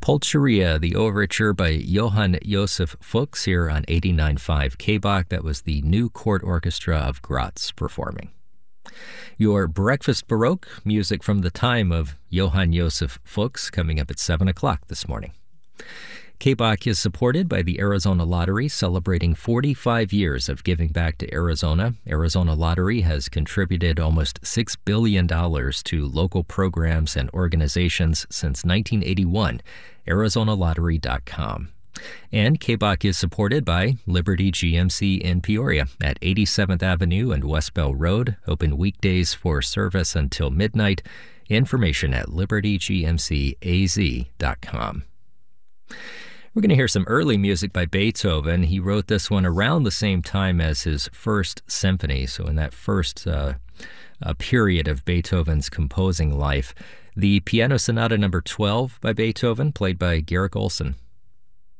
Polcheria, the overture by Johann Josef Fuchs here on 89.5 KBach. That was the New Court Orchestra of Graz performing. Your Breakfast Baroque, music from the time of Johann Josef Fuchs, coming up at 7 o'clock this morning. KBach is supported by the Arizona Lottery, celebrating 45 years of giving back to Arizona. Arizona Lottery has contributed almost $6 billion to local programs and organizations since 1981. ArizonaLottery.com. And KBach is supported by Liberty GMC in Peoria at 87th Avenue and West Bell Road, open weekdays for service until midnight. Information at libertygmcaz.com. We're going to hear some early music by Beethoven. He wrote this one around the same time as his first symphony, so in that first period of Beethoven's composing life. The Piano Sonata No. 12 by Beethoven, played by Garrick Olson.